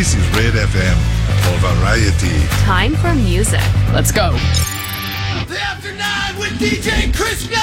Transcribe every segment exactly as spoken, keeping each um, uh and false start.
This is Red F M for variety. Time for music. Let's go. The After Nine with D J Krishna!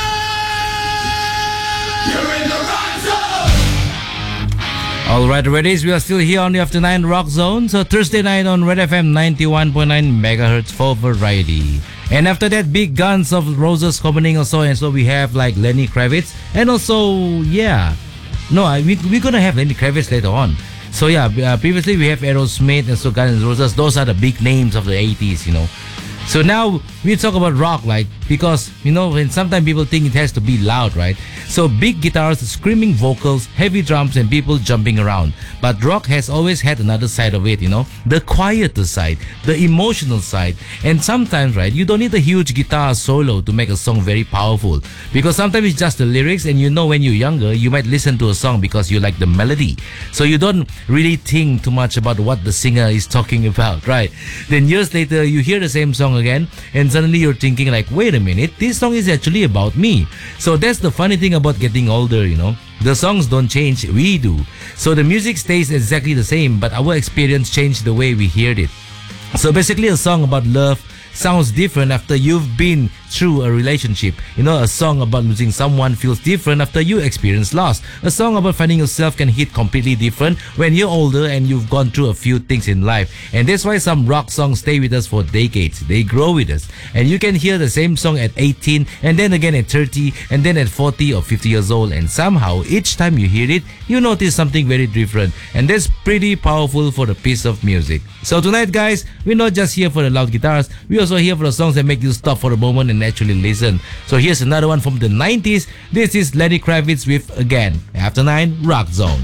You're in the rock zone! Alright, Reddies, we are still here on the After nine Rock Zone. So Thursday night on Red F M ninety-one point nine megahertz for variety. And after that, big Guns of Roses opening also. And so we have like Lenny Kravitz. And also, yeah. No, I, we, we're going to have Lenny Kravitz later on. So yeah, uh, previously we have Aerosmith and so Guns N' Roses. Those are the big names of the eighties, you know. So now we talk about rock, like, because, you know, when sometimes people think it has to be loud, right? So big guitars, screaming vocals, heavy drums, and people jumping around. But rock has always had another side of it, you know, the quieter side, the emotional side. And sometimes, right, you don't need a huge guitar solo to make a song very powerful. Because sometimes it's just the lyrics, and you know when you're younger, you might listen to a song because you like the melody. So you don't really think too much about what the singer is talking about, right? Then years later, you hear the same song again, and suddenly you're thinking like, wait a minute, this song is actually about me. So that's the funny thing about getting older, you know. The songs don't change, we do. So the music stays exactly the same, but our experience changed the way we heard it. So basically a song about love sounds different after you've been through a relationship. You know, a song about losing someone feels different after you experience loss. A song about finding yourself can hit completely different when you're older and you've gone through a few things in life. And that's why some rock songs stay with us for decades. They grow with us. And you can hear the same song at eighteen, and then again at thirty, and then at forty or fifty years old. And somehow, each time you hear it, you notice something very different. And that's pretty powerful for the piece of music. So tonight, guys, we're not just here for the loud guitars. We're also here for the songs that make you stop for a moment and actually listen. So here's another one from the nineties. This is Lenny Kravitz with, again, After nine Rock Zone.